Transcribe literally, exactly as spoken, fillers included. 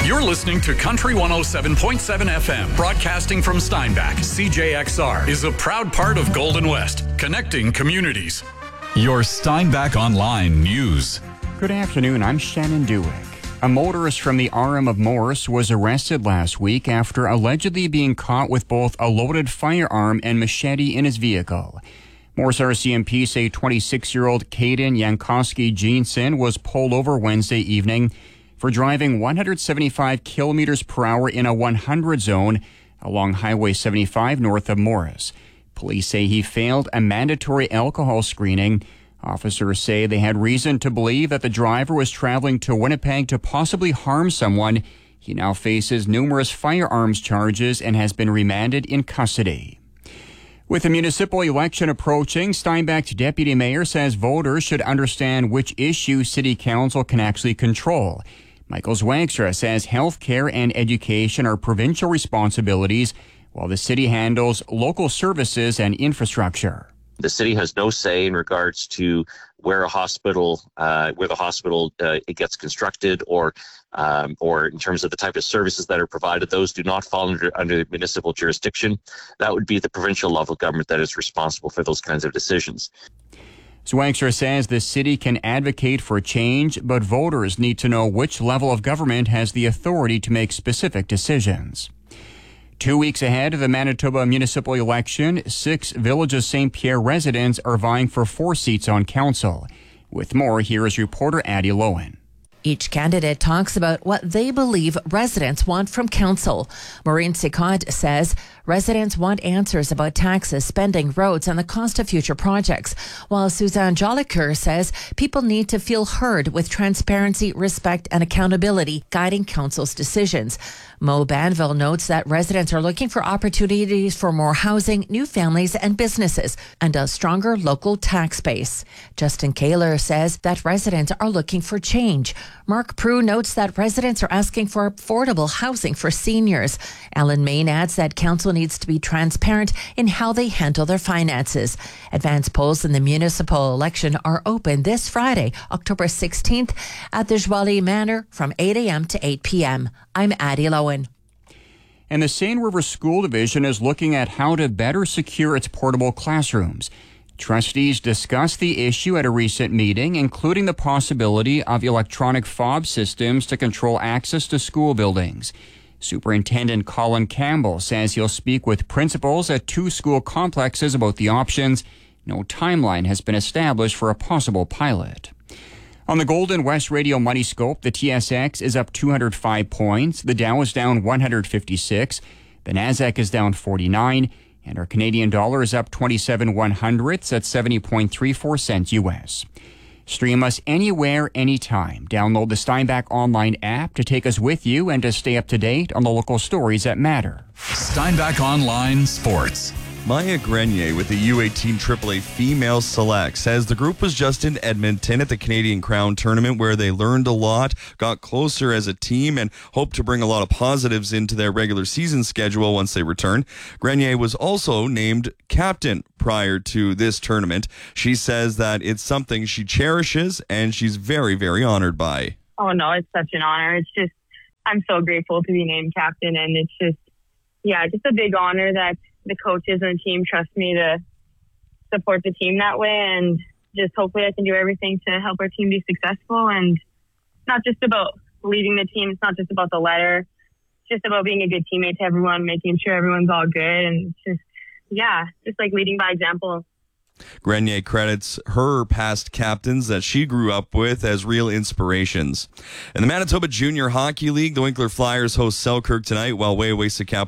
You're listening to Country one oh seven point seven F M, broadcasting from Steinbach. C J X R is a proud part of Golden West, connecting communities. Your Steinbach Online News. Good afternoon, I'm Shannon Dewick. A motorist from the R M of Morris was arrested last week after allegedly being caught with both a loaded firearm and machete in his vehicle. Morris R C M P say twenty-six-year-old Caden Yankowski Jeanson was pulled over Wednesday evening for driving one hundred seventy-five kilometers per hour in a one hundred zone along Highway seventy-five north of Morris. Police say he failed a mandatory alcohol screening. Officers say they had reason to believe that the driver was traveling to Winnipeg to possibly harm someone. He now faces numerous firearms charges and has been remanded in custody. With the municipal election approaching, Steinbach's deputy mayor says voters should understand which issues city council can actually control. Michael Zwagstra says health care and education are provincial responsibilities, while the city handles local services and infrastructure. The city has no say in regards to where a hospital, uh, where the hospital uh, it gets constructed, or um, or in terms of the type of services that are provided. Those do not fall under under municipal jurisdiction. That would be the provincial level government that is responsible for those kinds of decisions. Zwagstra says the city can advocate for change, but voters need to know which level of government has the authority to make specific decisions. Two weeks ahead of the Manitoba municipal election, six Village of Saint Pierre residents are vying for four seats on council. With more, here is reporter Addie Lowen. Each candidate talks about what they believe residents want from council. Maureen Sicot says residents want answers about taxes, spending, roads, and the cost of future projects, while Suzanne Jolicoeur says people need to feel heard with transparency, respect, and accountability guiding council's decisions. Mo Banville notes that residents are looking for opportunities for more housing, new families and businesses, and a stronger local tax base. Justin Kaler says that residents are looking for change. Mark Prue notes that residents are asking for affordable housing for seniors. Alan Main adds that council needs to be transparent in how they handle their finances. Advance polls in the municipal election are open this Friday, October sixteenth, at the Jolie Manor from eight a.m. to eight p.m. I'm Addie Lowen. And the Seine River School Division is looking at how to better secure its portable classrooms. Trustees discussed the issue at a recent meeting, including the possibility of electronic fob systems to control access to school buildings. Superintendent Colin Campbell says he'll speak with principals at two school complexes about the options. No timeline has been established for a possible pilot. On the Golden West Radio Money Scope, the T S X is up two hundred five points, the Dow is down one hundred fifty-six, the Nasdaq is down forty-nine, and our Canadian dollar is up twenty-seven one hundredths at seventy point three four cents U S. Stream us anywhere, anytime. Download the Steinbach Online app to take us with you and to stay up to date on the local stories that matter. Steinbach Online Sports. Maya Grenier with the U eighteen triple A Female Select says the group was just in Edmonton at the Canadian Crown Tournament where they learned a lot, got closer as a team, and hope to bring a lot of positives into their regular season schedule once they return. Grenier was also named captain prior to this tournament. She says that it's something she cherishes and she's very, very honored by. Oh, no, it's such an honor. It's just, I'm so grateful to be named captain, and it's just, yeah, just a big honor that the coaches and the team trust me to support the team that way, and just hopefully I can do everything to help our team be successful. And it's not just about leading the team. It's not just about the letter. It's just about being a good teammate to everyone, making sure everyone's all good. And it's just, yeah, just like leading by example. Grenier credits her past captains that she grew up with as real inspirations. In the Manitoba Junior Hockey League, the Winkler Flyers host Selkirk tonight, while Wayaway Capital